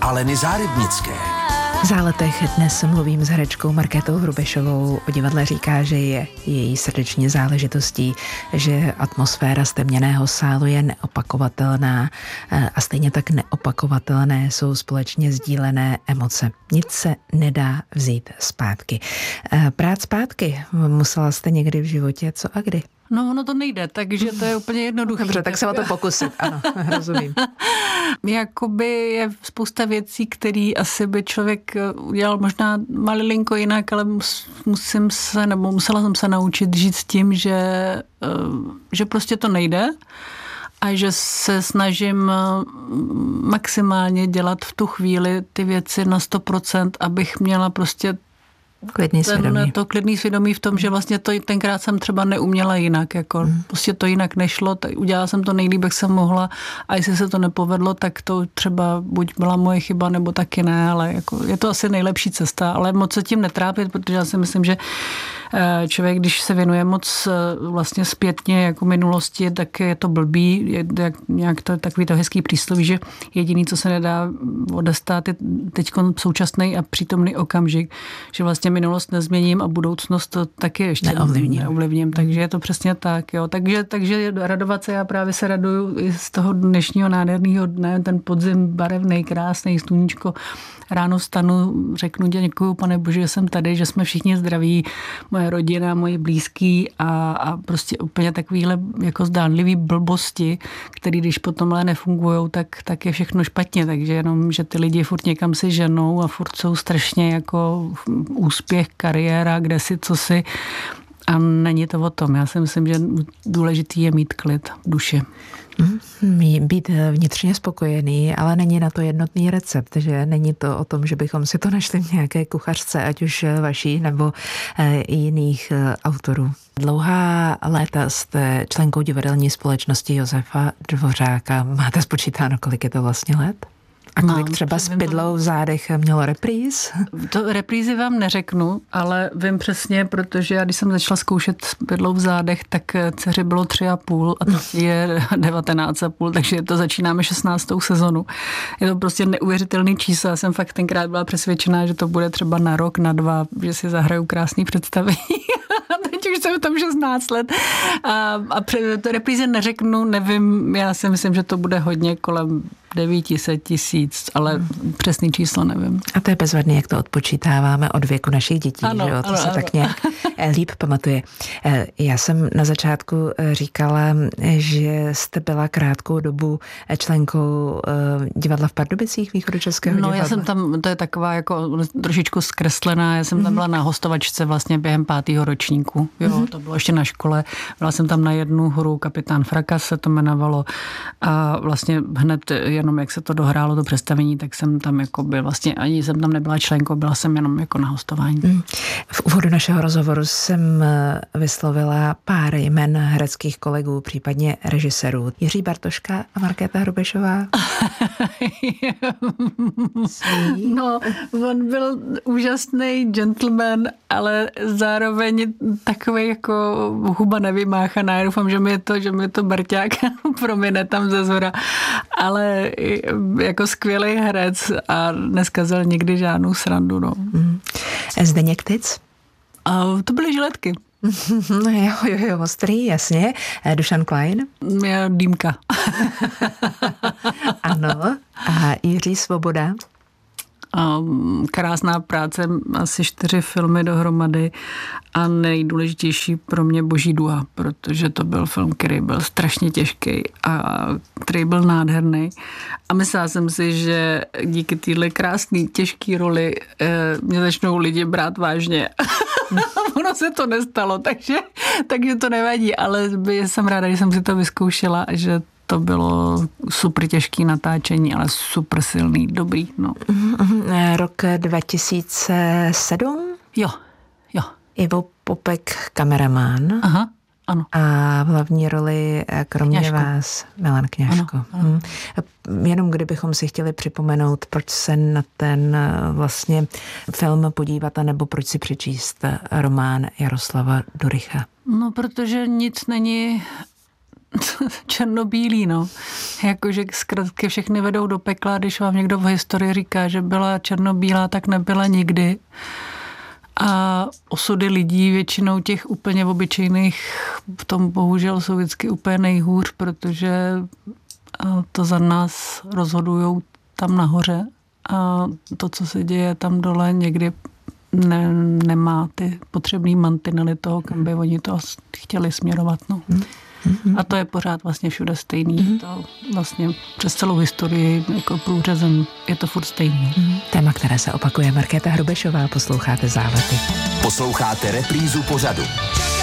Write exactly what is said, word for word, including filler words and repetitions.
Aleny Zárybnické. V Záletech dnes mluvím s herečkou Markétou Hrubešovou. O divadle říká, že je její srdeční záležitostí, že atmosféra stemněného sálu je neopakovatelná a stejně tak neopakovatelné jsou společně sdílené emoce. Nic se nedá vzít zpátky. Prát zpátky musela jste někdy v životě, co a kdy? No, ono to nejde, takže to je úplně jednoduché. Dobře, tak se o to pokusit, ano, rozumím. Jakoby je spousta věcí, které asi by člověk udělal možná malilinko jinak, ale musím se, nebo musela jsem se naučit žít s tím, že, že prostě to nejde a že se snažím maximálně dělat v tu chvíli ty věci na sto procent, abych měla prostě klidný svědomí. Ten, to klidný svědomí v tom, že vlastně to tenkrát jsem třeba neuměla jinak, jako hmm. prostě to jinak nešlo, tak udělala jsem to nejlíp, jak jsem mohla a jestli se to nepovedlo, tak to třeba buď byla moje chyba, nebo taky ne, ale jako je to asi nejlepší cesta, ale moc se tím netrápit, protože já si myslím, že člověk, když se věnuje moc vlastně zpětně jako minulosti, tak je to blbý, je nějak to takový to hezký přísloví, že jediný, co se nedá odestát, je teď současný a přítomný okamžik, že vlastně minulost nezměním a budoucnost to taky ještě neovlivním. neovlivním. Takže je to přesně tak. Jo. Takže, takže radovat se, já právě se raduju i z toho dnešního nádherného dne, ten podzim barevný, krásný, sluníčko. Ráno vstanu, řeknu tě děkuju, pane Bože, že jsem tady, že jsme všichni zdraví, moje rodina, moji blízký a, a prostě úplně takovýhle jako zdánlivý blbosti, který když potom ale nefungujou, tak, tak je všechno špatně. Takže jenom, že ty lidi furt někam si ženou a furt jsou strašně jako úspěch, kariéra, kde si, co si. A není to o tom. Já si myslím, že důležitý je mít klid v duši. Být vnitřně spokojený, ale není na to jednotný recept, že není to o tom, že bychom si to našli v nějaké kuchařce, ať už vaší nebo jiných autorů. Dlouhá léta jste členkou divadelní společnosti Josefa Dvořáka. Máte spočítáno, kolik je to vlastně let? A kolik Mám, třeba s Pidlou v zádech mělo repríz? To reprízy vám neřeknu, ale vím přesně, protože já když jsem začala zkoušet s Pidlou v zádech, tak dceři bylo tři a půl a teď je devatenáct a půl, takže to začínáme šestnáctou sezonu. Je to prostě neuvěřitelný číslo. Já jsem fakt tenkrát byla přesvědčená, že to bude třeba na rok, na dva, že si zahraju krásný představení. Teď už jsem tam šestnáct let. A, a to repríze neřeknu, nevím, já si myslím, že to bude hodně kolem devět set tisíc, ale hmm. přesný číslo nevím. A to je bezvadný, jak to odpočítáváme od věku našich dětí, ano, že jo? To ano, se ano. tak nějak líp pamatuje. Já jsem na začátku říkala, že jste byla krátkou dobu členkou divadla v Pardubicích, Východočeského no, divadla. No, já jsem tam, to je taková jako trošičku zkreslená, já jsem tam byla na hostovačce vlastně během pátého ročníku. Jo, mm-hmm. To bylo ještě na škole. Byla jsem tam na jednu hru, Kapitán Frakas se to jmenovalo a vlastně hned jenom jak se to dohrálo, to představení, tak jsem tam jako byl vlastně, ani jsem tam nebyla členkou, byla jsem jenom jako na hostování. Mm. V úvodu našeho rozhovoru jsem vyslovila pár jmen hereckých kolegů, případně režisérů. Jiří Bartoška a Markéta Hrubešová. No, on byl úžasný gentleman, ale zároveň takový jako huba nevymáchaná. Já doufám, že mi je to, že mi je to Barťák promine tam ze zhora. Ale jako skvělý herec a neskazil nikdy žádnou srandu. No. Mm. Zdeněk Tic? A to byly žiletky. No jo, jo, jo, ostrý, jasně. Dušan Klein? Já Dýmka. Ano. A Jiří Svoboda? Krásná práce, asi čtyři filmy dohromady a nejdůležitější pro mě Boží duha, protože to byl film, který byl strašně těžký a který byl nádherný. A myslela jsem si, že díky téhle krásné, těžké roli mě začnou lidi brát vážně. Ono se to nestalo, takže, takže to nevadí, ale jsem ráda, že jsem si to vyzkoušela a že to bylo super těžký natáčení, ale super silný, dobrý. No. Rok dva tisíce sedm? Jo, jo. Ivo Popek, kameraman. Aha, ano. A v hlavní roli kromě Kňažko. Vás Milan Kňažko. Ano, ano. Jenom kdybychom si chtěli připomenout, proč se na ten vlastně film podívat, nebo proč si přečíst román Jaroslava Duricha. No, protože nic není černobílý, no. Jakože zkratky všechny vedou do pekla, když vám někdo v historii říká, že byla černobílá, tak nebyla nikdy. A osudy lidí, většinou těch úplně obyčejných, v tom bohužel jsou vždycky úplně nejhůř, protože to za nás rozhodujou tam nahoře a to, co se děje tam dole, někdy ne, nemá ty potřebný mantinely toho, kam by oni to chtěli směrovat. No. Mm-hmm. A to je pořád vlastně všude stejný. Mm-hmm. To vlastně přes celou historii jako průřezem je to furt stejný. Mm-hmm. Téma, které se opakuje, Markéta Hrubešová, posloucháte Závety. Posloucháte reprízu pořadu.